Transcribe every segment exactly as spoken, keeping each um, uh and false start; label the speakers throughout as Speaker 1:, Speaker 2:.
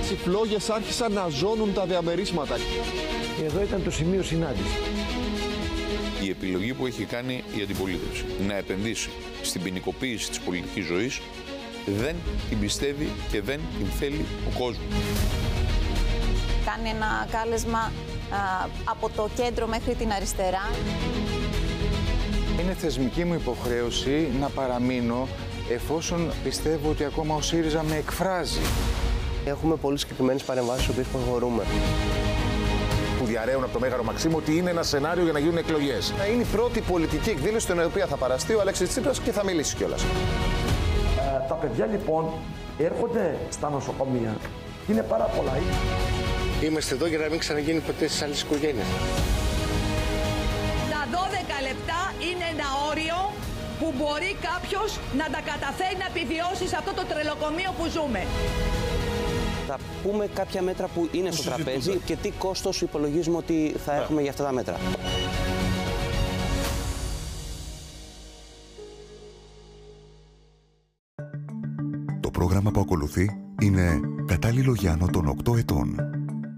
Speaker 1: Οι φλόγες άρχισαν να ζώνουν τα διαμερίσματα.
Speaker 2: Εδώ ήταν το σημείο συνάντησης.
Speaker 3: Η επιλογή που έχει κάνει η αντιπολίτευση να επενδύσει στην ποινικοποίηση της πολιτικής ζωής δεν την πιστεύει και δεν την θέλει ο κόσμος.
Speaker 4: Κάνει ένα κάλεσμα α, από το κέντρο μέχρι την αριστερά.
Speaker 5: Είναι θεσμική μου υποχρέωση να παραμείνω εφόσον πιστεύω ότι ακόμα ο ΣΥΡΙΖΑ με εκφράζει.
Speaker 6: Έχουμε πολύ συγκεκριμένες παρεμβάσεις στις οποίες προχωρούμε.
Speaker 7: Που διαρρέουν από το Μέγαρο Μαξίμου ότι είναι ένα σενάριο για να γίνουν εκλογές.
Speaker 8: Είναι η πρώτη πολιτική εκδήλωση στην οποία θα παραστεί ο Αλέξης Τσίπρας και θα μιλήσει κιόλας.
Speaker 2: Ε, τα παιδιά λοιπόν έρχονται στα νοσοκομεία. Είναι πάρα πολλά.
Speaker 6: Είμαστε εδώ για να μην ξαναγίνει ποτέ στις άλλες οικογένειες.
Speaker 9: Τα δώδεκα λεπτά είναι ένα όριο που μπορεί κάποιος να τα καταφέρει να επιβιώσει σε αυτό το τρελοκομείο που ζούμε.
Speaker 10: Θα πούμε κάποια μέτρα που είναι στο τραπέζι και τι κόστος υπολογίζουμε ότι θα έχουμε για αυτά τα μέτρα.
Speaker 11: Το πρόγραμμα που ακολουθεί είναι κατάλληλο για άνω των οκτώ ετών.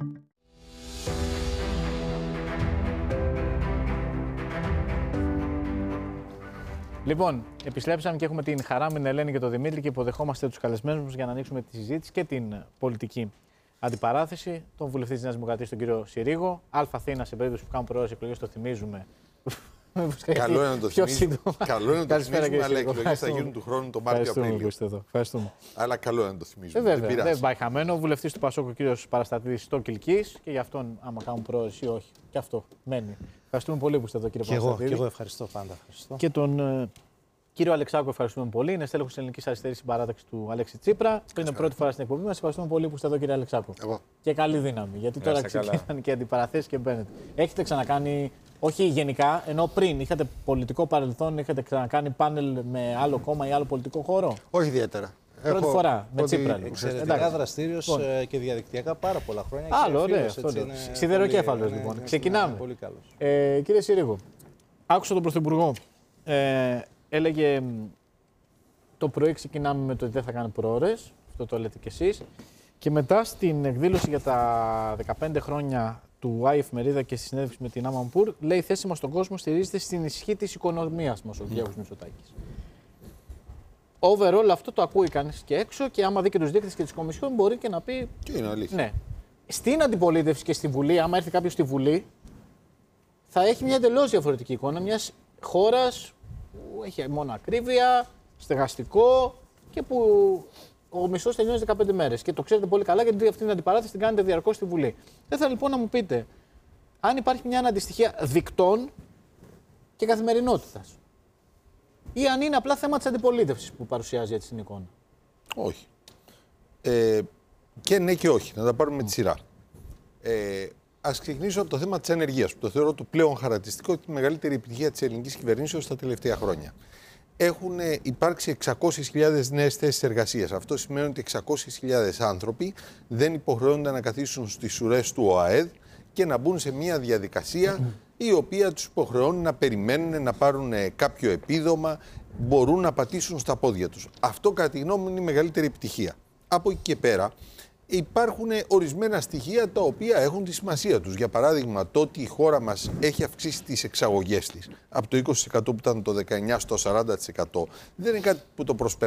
Speaker 12: Λοιπόν, επιστρέψαμε και έχουμε την χαρά με την Ελένη και τον Δημήτρη και υποδεχόμαστε τους καλεσμένους μας για να ανοίξουμε τη συζήτηση και την πολιτική αντιπαράθεση. Τον βουλευτή της Νέας Δημοκρατίας, τον κύριο Συρίγο. Αλφα-Αθήνα, σε περίπτωση που κάνουν προώρες εκλογές, το θυμίζουμε.
Speaker 7: Καλό είναι να το θυμίζουμε, καλό είναι να το θυμίζουμε, αλλά οι εκλογές θα γίνουν του χρόνου το Μάρτιο-Απρίλιο.
Speaker 12: Ευχαριστούμε.
Speaker 7: Αλλά καλό είναι να το θυμίζουμε.
Speaker 12: Ε, βέβαια, δεν, δεν πάει χαμένο. Ο βουλευτής του Πασόκ, ο κύριος Παραστατίδης, στο Κιλκής και γι' αυτόν, άμα κάνουν προώρες ή όχι, και αυτό μένει. Ευχαριστούμε πολύ που είστε εδώ, κύριε Παραστατίδη.
Speaker 13: Και εγώ ευχαριστώ πάντα. Ευχαριστώ.
Speaker 12: Και τον ε, κύριο Αλεξάκο, ευχαριστούμε πολύ. Είναι στέλεχος της Ελληνικής Αριστερής Συμπαράταξης του Αλέξη Τσίπρα. Είναι πρώτη φορά στην εκπομπή μας. Ευχαριστούμε πολύ που είστε εδώ, κύριε Αλεξάκο.
Speaker 7: Εγώ.
Speaker 12: Και καλή δύναμη, γιατί τώρα ξεκίνησαν και αντιπαραθέσεις και μπαίνετε. Έχετε ξανακάνει, όχι γενικά, ενώ πριν, είχατε πολιτικό παρελθόν, είχατε ξανακάνει πάνελ με άλλο κόμμα ή άλλο πολιτικό χώρο?
Speaker 13: Όχι ιδιαίτερα.
Speaker 12: Πρώτη
Speaker 13: Έχω
Speaker 12: φορά, με Τσίπρα.
Speaker 13: Λοιπόν. Εξαιρετικά δραστήριος λοιπόν. Και διαδικτυακά πάρα πολλά χρόνια.
Speaker 12: Άλλο, ωραία. Σιδεροκέφαλος, λοιπόν. Είναι, ξεκινάμε.
Speaker 13: Είναι πολύ καλός.
Speaker 12: Ε, κύριε Συρίγο, άκουσα τον Πρωθυπουργό. Ε, έλεγε το πρωί ξεκινάμε με το ότι δεν θα κάνει προώρες. Αυτό το λέτε κι εσείς. Και μετά στην εκδήλωση για τα δεκαπέντε χρόνια του Άι Εφημερίδα και στη συνέντευξη με την Άμαμπούρ, λέει: η θέση μας στον κόσμο στηρίζεται στην ισχύ της οικονομίας μας, ο Κυριάκος Μητσοτάκης. Overall, αυτό το ακούει κανείς και έξω και άμα δει και τους δείκτες και τις κομισιόν, μπορεί και να πει.
Speaker 7: Και είναι αλήθεια.
Speaker 12: Ναι. Στην αντιπολίτευση και στη Βουλή, άμα έρθει κάποιος στη Βουλή, θα έχει μια εντελώς διαφορετική εικόνα μιας χώρας που έχει μόνο ακρίβεια, στεγαστικό και που ο μισθός τελειώνει δεκαπέντε μέρες. Και το ξέρετε πολύ καλά, γιατί αυτή την αντιπαράθεση την κάνετε διαρκώς στη Βουλή. Δεν θέλω λοιπόν να μου πείτε αν υπάρχει μια αντιστοιχεία δικτών και καθημερινότητας. Ή αν είναι απλά θέμα της αντιπολίτευσης που παρουσιάζει έτσι την εικόνα.
Speaker 7: Όχι. Ε, και ναι και όχι. Να τα πάρουμε με τη σειρά. Ε, ας ξεκινήσω από το θέμα της ενεργείας, που το θεωρώ το πλέον χαρακτηριστικό και τη μεγαλύτερη επιτυχία της ελληνικής κυβερνήσεως τα τελευταία χρόνια. Έχουν υπάρξει εξακόσιες χιλιάδες νέες θέσεις εργασίας. Αυτό σημαίνει ότι εξακόσιες χιλιάδες άνθρωποι δεν υποχρεώνται να καθίσουν στις ουρές του ΟΑΕΔ και να μπουν σε μια διαδικασία η οποία τους υποχρεώνει να περιμένουν να πάρουν κάποιο επίδομα, μπορούν να πατήσουν στα πόδια τους. Αυτό κατά τη γνώμη μου είναι η μεγαλύτερη επιτυχία. Από εκεί και πέρα υπάρχουν ορισμένα στοιχεία τα οποία έχουν τη σημασία τους. Για παράδειγμα, το ότι η χώρα μας έχει αυξήσει τις εξαγωγές της από το είκοσι τοις εκατό που ήταν το δεκαεννιά στο σαράντα τοις εκατό δεν είναι κάτι που το προσπερνάει